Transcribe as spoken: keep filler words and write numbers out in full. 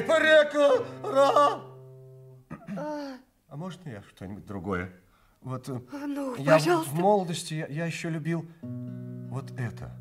прекра... А можно я что-нибудь другое? Вот ну, я пожалуйста. в молодости я, я еще любил вот это.